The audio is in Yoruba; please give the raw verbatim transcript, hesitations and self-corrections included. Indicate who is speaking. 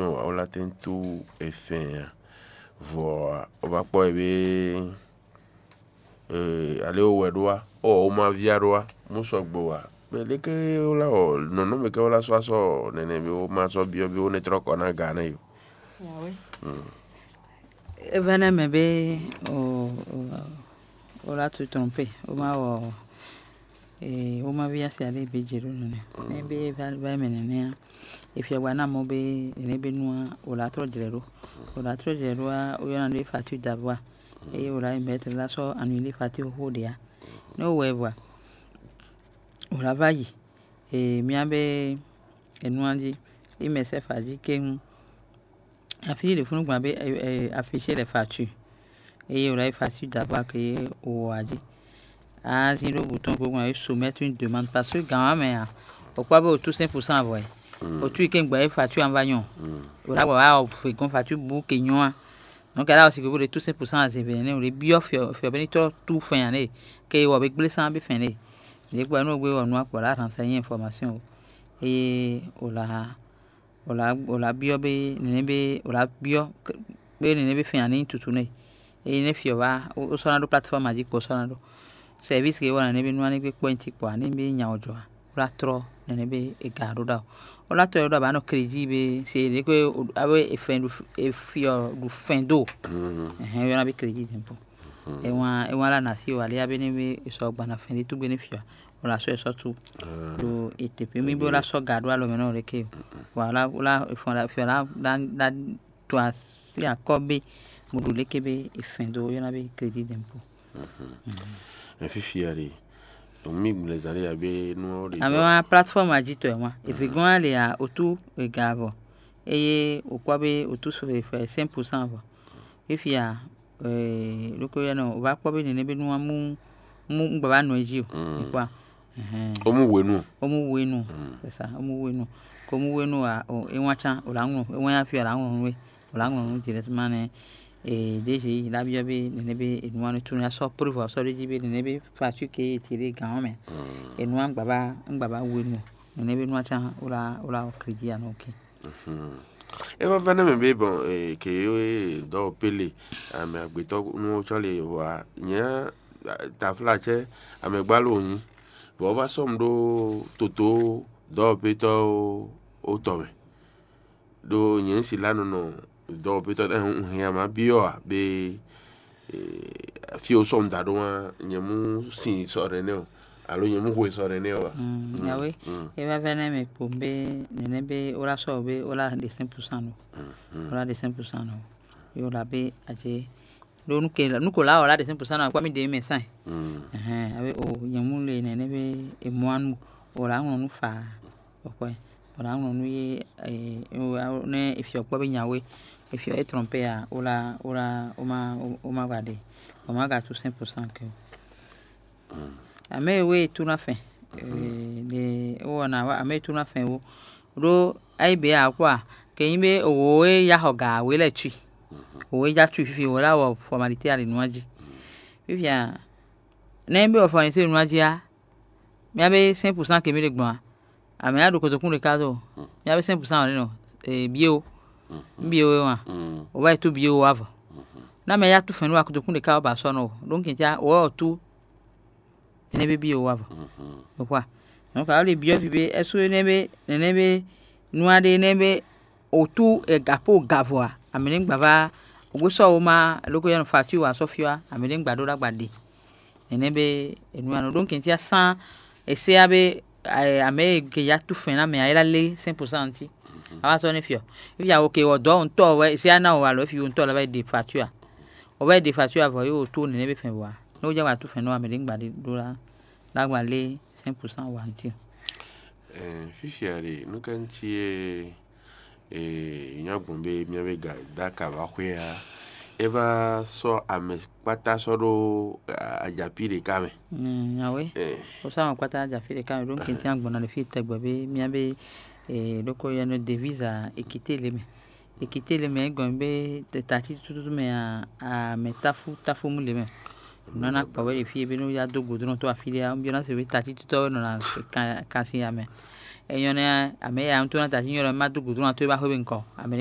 Speaker 1: formation on la tento et fin voir on va pas ebe euh aller au wedwa o ma viaroa mo so gbowa me le ke ola o no no me ke ola so so nene me o ma so bio bio ne troko na gana yo
Speaker 2: ya we evana me be o o la tu tromper o ma o e o ma via se ale be jero no ne be va va menene e fi agba na mo be ne be nu o la tro jero o la tro jero o yo na le fatu dabwa e o la mettre la so annuler fatu ho dia no wewa o la vai e mi abe enu andi i me se faji ken afi le funu gba be afficher le fatu e o la fatu dabwa ke o aji a zero bouton pour moi soumettre une demande parce que quand même o kwa be tout cinq pour cent voye o tu ken gba fatu en vayon o la wa o fe kon fatu bu kenyon donc là aussi que vous le tout cinq pour cent azevene o le bio fe fe benito tout fin ne ke o be glesan be fin ne le gba no gbe o nu apola renseigner information e o la o la o la bio be ne be o la bio be ne be fin ne tutu ne e ne fi o ba o so na do plateforme aji po so na do service ke wona ne be nu ne be point po ne be nya ojo la tro ne be e garo da o la tro do ba no credit be se le ko awe e fin e fi o du fin do eh yo na be credit tempo e wa e wa la na si o ale abe ne be so gba na fin de tu benefit o la so e so tu do e te pe mi bo la so gado alo me no le ke voilà la e fon la fi la la to asi akobe module ke be e fin do yo na be credit tempo
Speaker 1: e fi fiari donc mi les aller abe no le
Speaker 2: ame wa plateforme aji to e wa e fi gon ale a otu e gavo eye o kwa be otu so e fa cinq pour cent vo e fi a eh loko ya no o ba kwa be ne be nu mu mu ngba ba no eji o e kwa eh
Speaker 1: o mu wenu
Speaker 2: o mu wenu esa o mu wenu ko mu wenu a o e wacha o la nwu e wan ya fi la nwu we o la nwu directement ne e deje la bi be ne be enu anu tu na so prove so le ji be ne be fatu ke tire gan me enu an gba ba ngba ba wenu ne be nu wacha o la o la credit an okay
Speaker 1: e va vene me be bon e ke e do pele ame agbeto nu chole wa nya ta flache ame gbalo yin bo ba som do toto do peto o to me do yin si lanu no do peto en ya ma bio a be fi o som da do nyemu sin so re ne o alo nyemu ho so re ne o
Speaker 2: ya we e va vene me pombe ne be o la so be o la de cinq pour cent no o la de cinq pour cent no yo la be aje do nu ke nu ko la o la de cinq pour cent no kwa mi de me san eh awe o nyemu le ne ne be e mo anu o la nu fa o kwa o la nu ye eh ne if yo kwa be nyawe if yo e tromper a o la o la o ma o ma va de o ma ga tout cinq pour cent ke ame we tu na fin eh de o na wa ame tu na fin wo do ai be akwa ke ime o we ya hoga we le tui o we ja tui fi o la wo formality ale nu aji fi ya na be o formality nu aji a mi abe cinq pour cent ke mi le gbon ame adu ko to kun le kazo mi abe cinq pour cent no eh bio bio wa o wa tu bio wa vo na me ya tu fin wa ko to kun le ka ba so no donc ntia o tu ne be bio wa vo o kwa no ka le bio bi eso ne be ne be nu ade ne be o tu e gapo gavoa ame ngba ba ogbo so o ma loko ya no fatu wa so fiwa ame ngba do la gbade ne be enu anu donc ntia cent e se abe ame ke ya tu fin na me ya le cinq pour cent ti aba so ne fio if ya okay o do nto we se ana o wa lo fi o nto lo ba de fatu a o ba de fatu a vo yo to ne be fin wa no ja wa tu fin no ame ngba de do la la gba le cinq pour cent wa nti
Speaker 1: eh fifiare no kan ti e e nya gbonbe mi abe ga da ka ba kwea eva so ame pata so do ajapire kame
Speaker 2: mm yawe o sa ma pata ajapire kame donc nti agbona le fi tegbo be mi abe e loko ya no devise a équiter les mains équiter les mains gombe tati tutu me a a metafu tafu mu les mains nana pa we fi be no ya dogo do no to afilia ambiance we tati tutu no na kan kan si ame e yone ame ya nto na tati yoro ma dogo do na to ba ho be nko ame